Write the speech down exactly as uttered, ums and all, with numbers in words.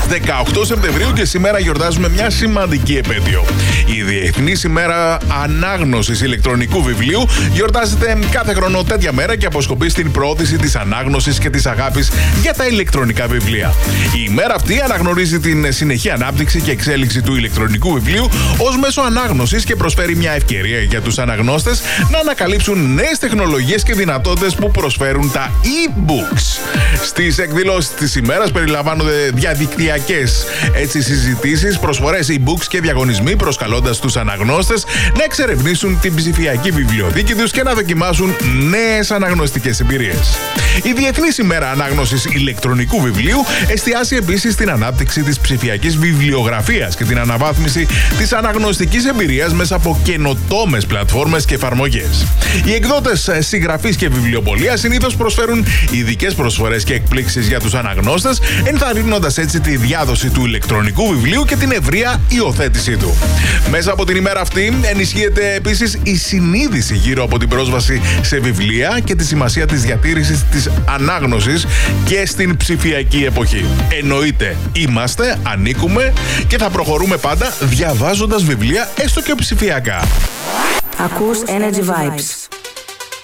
δεκαοκτώ Σεπτεμβρίου και σήμερα γιορτάζουμε μια σημαντική επέτειο. Η Διεθνής ημέρα ανάγνωσης ηλεκτρονικού βιβλίου γιορτάζεται κάθε χρόνο τέτοια μέρα και αποσκοπεί στην προώθηση της ανάγνωσης και της αγάπης για τα ηλεκτρονικά βιβλία. Η ημέρα αυτή αναγνωρίζει την συνεχή ανάπτυξη και εξέλιξη του ηλεκτρονικού βιβλίου ως μέσο ανάγνωσης και προσφέρει μια ευκαιρία για τους αναγνώστες να ανακαλύψουν νέες τεχνολογίες και δυνατότητες που προσφέρουν τα e-books. Στις εκδηλώσεις της ημέρας περιλαμβάνονται διαδικτυακές έτσι, συζητήσεις, προσφορές e-books και διαγωνισμοί, προσκαλώντας τους αναγνώστες να εξερευνήσουν την ψηφιακή βιβλιοθήκη τους και να δοκιμάσουν νέες αναγνωστικές εμπειρίες. Η Διεθνής ημέρα ανάγνωσης ηλεκτρονικού βιβλίου εστιάζει επίσης στην ανάπτυξη της ψηφιακής βιβλιογραφίας και την αναβάθμιση της αναγνωστικής εμπειρίας μέσα από καινοτόμες πλατφόρμες και εφαρμογές. Οι εκδότες συγγραφής και βιβλιοπωλεία συνήθως προσφέρουν ειδικές προσφορές και εκπλήξεις για τους αναγνώστες, ενθαρρύνοντας έτσι τη διάδοση του ηλεκτρονικού βιβλίου και την ευρεία υιοθέτησή του. Μέσα από την ημέρα αυτή ενισχύεται επίσης η συνείδηση γύρω από την πρόσβαση σε βιβλία και τη σημασία της διατήρησης της ανάγνωσης και στην ψηφιακή εποχή. Εννοείται, είμαστε, ανήκουμε και θα προχωρούμε πάντα διαβάζοντας βιβλία έστω και ψηφιακά. Ακούς Energy Vibes.